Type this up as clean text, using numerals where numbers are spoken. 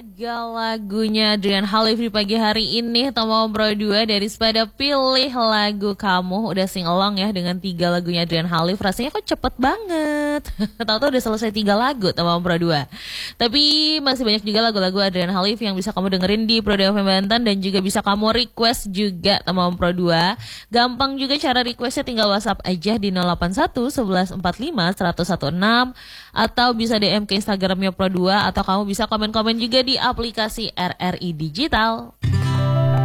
Tiga lagunya Adrian Halif di pagi hari ini. Tomo Bro 2 dari Sepada Pilih Lagu Kamu. Udah sing along ya dengan tiga lagunya Adrian Halif. Rasanya kok cepet banget. Tahu-tahu udah selesai tiga lagu Tomo Bro 2. Tapi masih banyak juga lagu-lagu Adrian Halif yang bisa kamu dengerin di Pro FM Banten. Dan juga bisa kamu request juga Tomo Bro 2. Gampang juga cara requestnya, tinggal WhatsApp aja di 081 1145 1016. Atau bisa DM ke Instagramnya Pro 2. Atau kamu bisa komen-komen juga di aplikasi RRI Digital.